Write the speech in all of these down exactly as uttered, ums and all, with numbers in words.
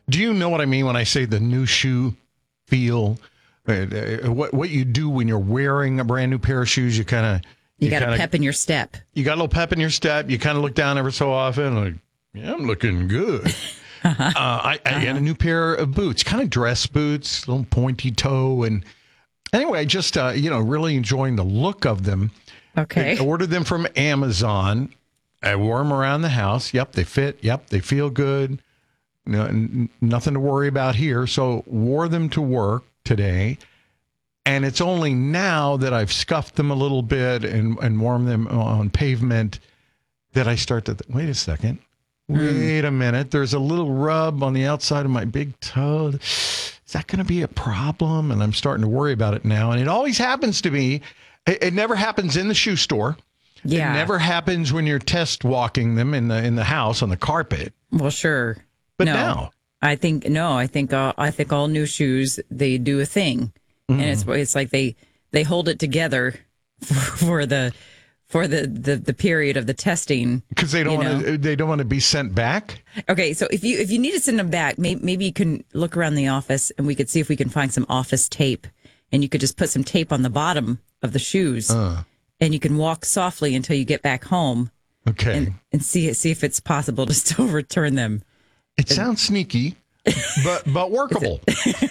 Do you know what I mean when I say the new shoe feel? Uh, what what you do when you're wearing a brand new pair of shoes, you kind of you, you got a pep in your step. You got a little pep in your step. You kind of look down every so often, like, yeah, I'm looking good. uh-huh. uh, I, I uh-huh. had a new pair of boots, kind of dress boots, little pointy toe, and anyway, I just uh, you know really enjoying the look of them. Okay, I ordered them from Amazon. I wore them around the house. Yep, they fit. Yep, they feel good. No, n- nothing to worry about here. So wore them to work today. And it's only now that I've scuffed them a little bit and, and warmed them on pavement that I start to, th- wait a second. Wait mm. a minute. There's a little rub on the outside of my big toe. Is that going to be a problem? And I'm starting to worry about it now. And it always happens to me. It, it never happens in the shoe store. Yeah. It never happens when you're test walking them in the in the house on the carpet. Well, sure. But no, now. I think, no, I think, uh, I think all new shoes, they do a thing. Mm-hmm. And it's it's like they, they hold it together for, for the for the, the, the period of the testing. Because they don't want to they don't want to be sent back. Okay, so if you if you need to send them back, maybe, maybe you can look around the office and we could see if we can find some office tape, and you could just put some tape on the bottom of the shoes, uh. and you can walk softly until you get back home. Okay, and, and see see if it's possible to still return them. It sounds sneaky, but but workable.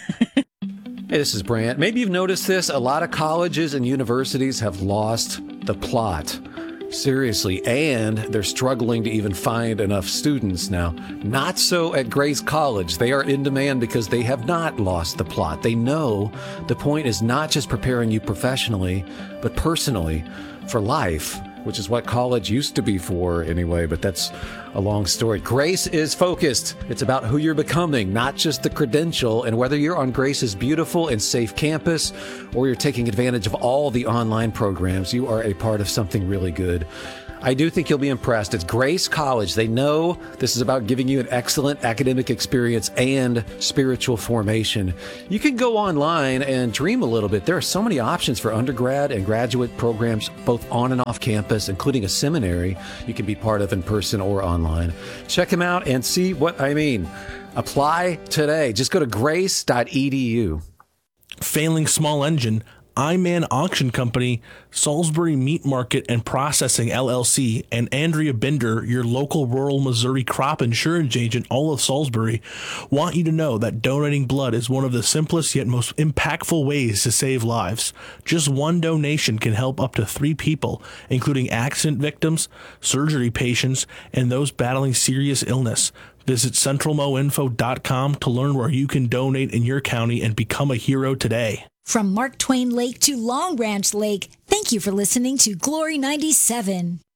Hey, this is Brant. Maybe you've noticed this. A lot of colleges and universities have lost the plot. Seriously. And they're struggling to even find enough students now. Not so at Grace College. They are in demand because they have not lost the plot. They know the point is not just preparing you professionally, but personally for life, which is what college used to be for anyway, but that's a long story. Grace is focused. It's about who you're becoming, not just the credential. And whether you're on Grace's beautiful and safe campus or you're taking advantage of all the online programs, you are a part of something really good. I do think you'll be impressed. It's Grace College. They know this is about giving you an excellent academic experience and spiritual formation. You can go online and dream a little bit. There are so many options for undergrad and graduate programs, both on and off campus, including a seminary you can be part of in person or online. Check them out and see what I mean. Apply today. Just go to grace dot e d u. Failing small engine, iMan Auction Company, Salisbury Meat Market and Processing L L C, and Andrea Binder, your local rural Missouri crop insurance agent, all of Salisbury, want you to know that donating blood is one of the simplest yet most impactful ways to save lives. Just one donation can help up to three people, including accident victims, surgery patients, and those battling serious illness. Visit central mo info dot com to learn where you can donate in your county and become a hero today. From Mark Twain Lake to Long Branch Lake, thank you for listening to Glory ninety-seven.